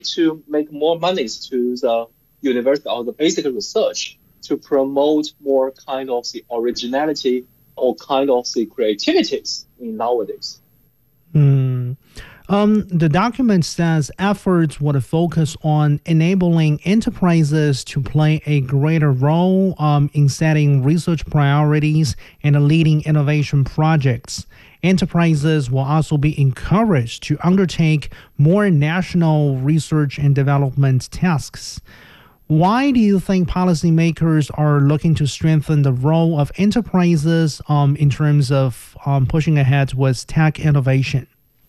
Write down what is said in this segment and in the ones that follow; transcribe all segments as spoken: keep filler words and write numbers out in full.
to make more monies to the university or the basic research to promote more kind of the originality or kind of the creativities in nowadays. Mm. Um, the document says efforts would focus on enabling enterprises to play a greater role um, in setting research priorities and leading innovation projects. Enterprises will also be encouraged to undertake more national research and development tasks. Why do you think policymakers are looking to strengthen the role of enterprises um, in terms of um, pushing ahead with tech innovation?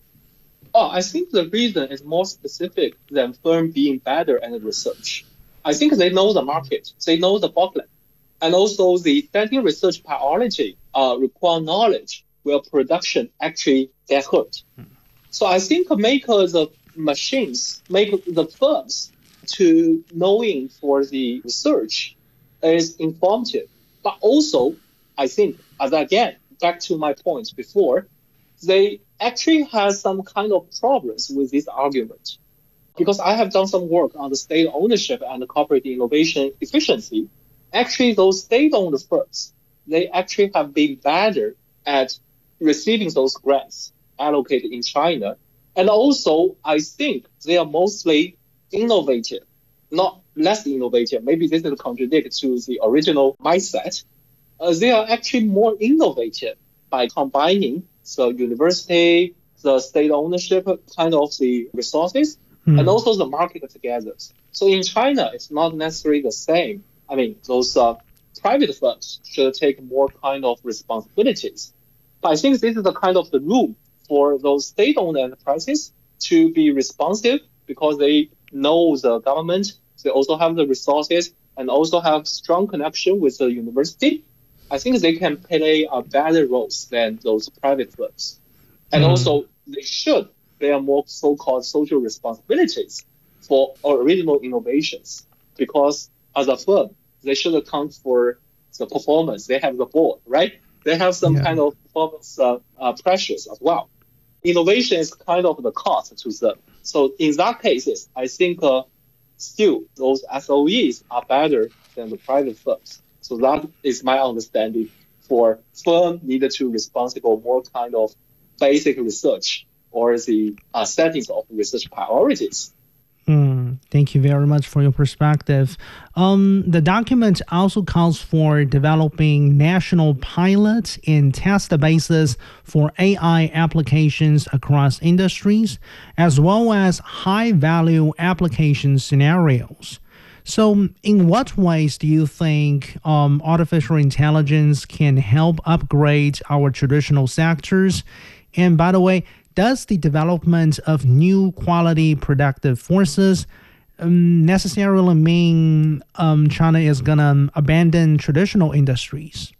Oh, I think the reason is more specific than firm being better at research. I think they know the market, they know the bottleneck, and also the setting research priority uh, require knowledge where production actually get hurt. So I think makers of machines, make the firms to knowing for the research is informative. But also, I think, as again, back to my points before, they actually have some kind of problems with this argument. Because I have done some work on the state ownership and the corporate innovation efficiency. Actually, those state-owned firms, they actually have been better at receiving those grants allocated in China. And also, I think they are mostly innovative, not less innovative. Maybe this is contradict to the original mindset. Uh, they are actually more innovative by combining the university, the state ownership kind of the resources, mm. and also the market together. So in China, it's not necessarily the same. I mean, those uh, private firms should take more kind of responsibilities. But I think this is the kind of the room for those state-owned enterprises to be responsive because they know the government, they also have the resources, and also have strong connection with the university. I think they can play a better roles than those private firms. And mm. also, they should bear more so-called social responsibilities for original innovations because as a firm, they should account for the performance. They have the board, right? They have some yeah. kind of performance uh, uh, pressures as well. Innovation is kind of the cost to them. So in that cases, I think uh, still those S O Es are better than the private firms. So that is my understanding for firm needed to responsible more kind of basic research or the uh, settings of research priorities. Mm, thank you very much for your perspective. Um, the document also calls for developing national pilots and test bases for A I applications across industries, as well as high-value application scenarios. So in what ways do you think um, artificial intelligence can help upgrade our traditional sectors? And by the way, does the development of new quality productive forces um, necessarily mean um, China is going to abandon traditional industries?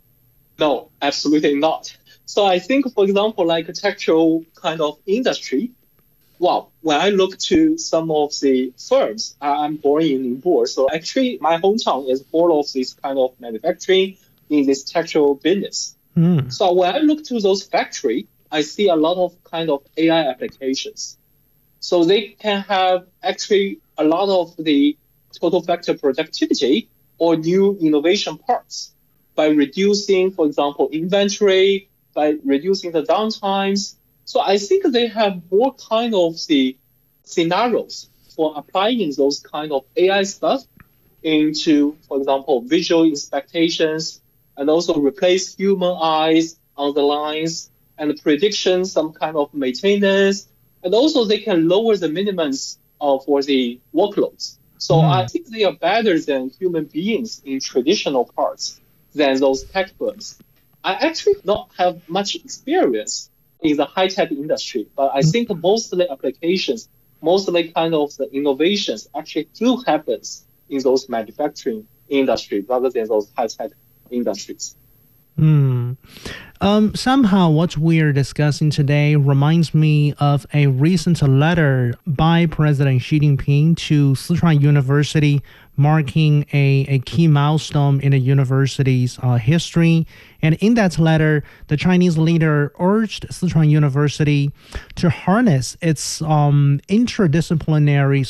No, absolutely not. So I think, for example, like a textile kind of industry, well, when I look to some of the firms, I'm born in Ningbo, so actually my hometown is full of this kind of manufacturing in this textile business. Mm. So when I look to those factories, I see a lot of kind of A I applications. So they can have actually a lot of the total factor productivity or new innovation parts by reducing, for example, inventory, by reducing the downtimes. So I think they have more kind of the scenarios for applying those kind of A I stuff into, for example, visual inspections and also replace human eyes on the lines and prediction, some kind of maintenance, and also they can lower the minimums uh, for the workloads. So mm. I think they are better than human beings in traditional parts than those tech firms. I actually not have much experience in the high-tech industry, but I think most of the applications, mostly kind of the innovations actually do happen in those manufacturing industries rather than those high-tech industries. Mm. Um, somehow, what we're discussing today reminds me of a recent letter by President Xi Jinping to Sichuan University, marking a, a key milestone in the university's uh, history. And in that letter, the Chinese leader urged Sichuan University to harness its um, interdisciplinary